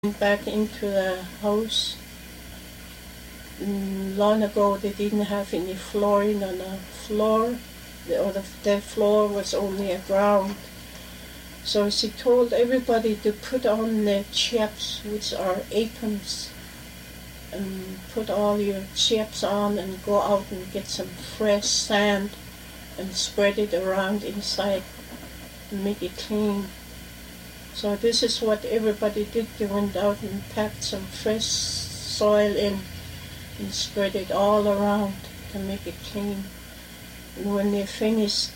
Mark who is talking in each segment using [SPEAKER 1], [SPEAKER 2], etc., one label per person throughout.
[SPEAKER 1] back into the house. Long ago they didn't have any flooring on the floor, the floor was only a ground. So she told everybody to put on their chaps, which are aprons, and put all your chaps on and go out and get some fresh sand and spread it around inside and make it clean. So this is what everybody did. They went out and packed some fresh soil in and spread it all around to make it clean. And when they finished,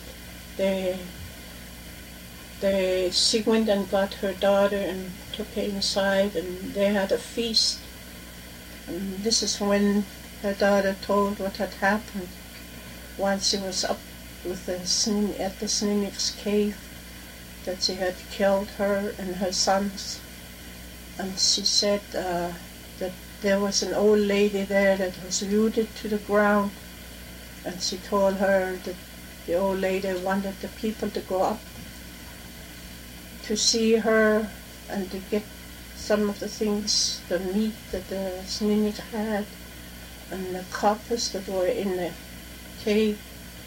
[SPEAKER 1] she went and got her daughter and took her inside, and they had a feast. And this is when her daughter told what had happened while she was up with at the Sninnik's cave, that she had killed her and her sons. And she said that there was an old lady there that was rooted to the ground, and she told her that the old lady wanted the people to go up to see her and to get some of the things, the meat that the Snunnik had and the coppers that were in the cave.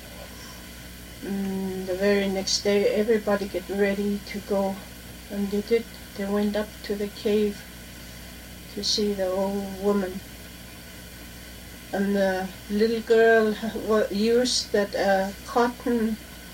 [SPEAKER 1] The very next day everybody get ready to go, and they did. They went up to the cave to see the old woman. And the little girl used that cotton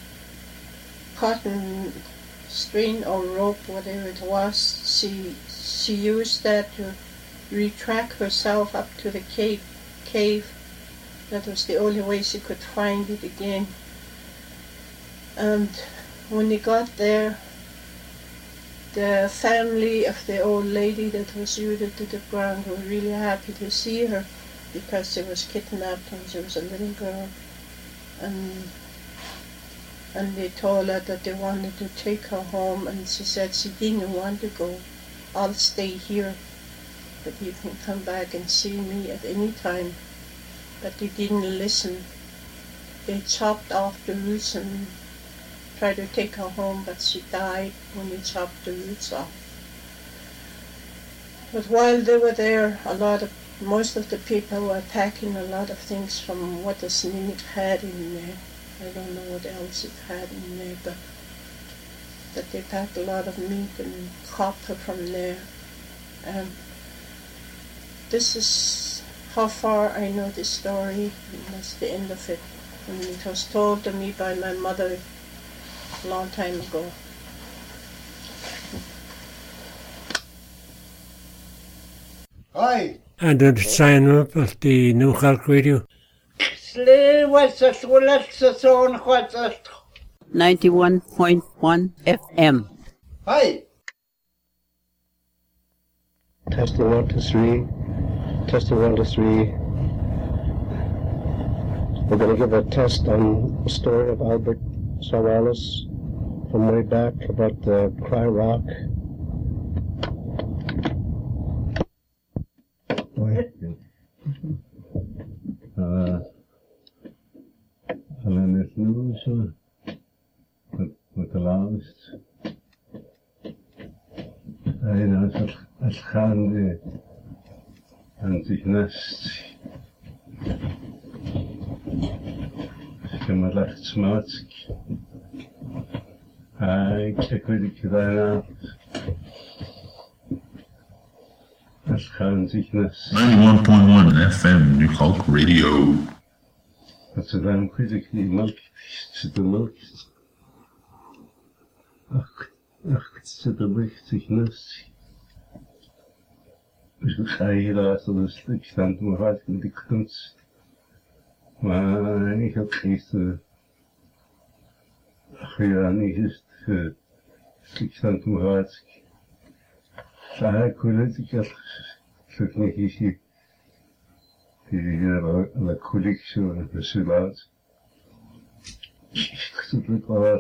[SPEAKER 1] string or rope, whatever it was. She used that to retract herself up to the cave. That was the only way she could find it again. And when they got there, the family of the old lady that was rooted to the ground were really happy to see her, because she was kidnapped when she was a little girl. And they told her that they wanted to take her home, and she said she didn't want to go. I'll stay here, but you can come back and see me at any time. But they didn't listen. They chopped off the roots and tried to take her home, but she died when they chopped the roots off. But while they were there, most of the people were packing a lot of things from what the Snunnik had in there. I don't know what else it had in there, but that they packed a lot of meat and copper from there. And this is how far I know this story, and that's the end of it. And it was told to me by my mother a long time ago.
[SPEAKER 2] Hi.
[SPEAKER 3] And the sign up of the New Hulk Radio.
[SPEAKER 4] 91.1 FM.
[SPEAKER 2] Hi.
[SPEAKER 5] Testing 1 to 3. Testing 1 to 3. We're going to give a test on the story of Albert Savalas from way back about the Cry Rock.
[SPEAKER 6] Alleen het nieuws met de laatste. Hij als gaande en zich nest. Ik heb me lacht smaak. Ik weet ik daarna. Als gaan zich nest.
[SPEAKER 7] 91.1 FM New Hulk Radio.
[SPEAKER 6] Dat ze dan goed ik die melk zit de melk. Ach, het zit er licht zich nest. Dus ik ga hier laten een stuk staan te maken met die kunst. Maar ik heb gisteren. Ach ja, niet eens een stuk staan te maken. Ik wil het, ik heb niet gezien. La collection de Sulat. Toute le travail